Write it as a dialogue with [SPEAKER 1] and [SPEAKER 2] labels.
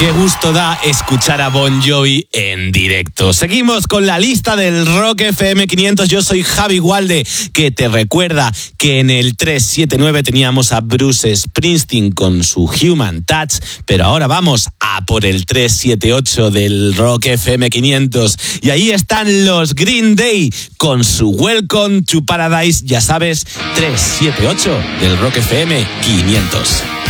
[SPEAKER 1] Qué gusto da escuchar a Bon Jovi en directo. Seguimos con la lista del Rock FM 500. Yo soy Javi Gualde, que te recuerda que en el 379 teníamos a Bruce Springsteen con su Human Touch, pero ahora vamos a por el 378 del Rock FM 500. Y ahí están los Green Day con su Welcome to Paradise. Ya sabes, 378 del Rock FM 500.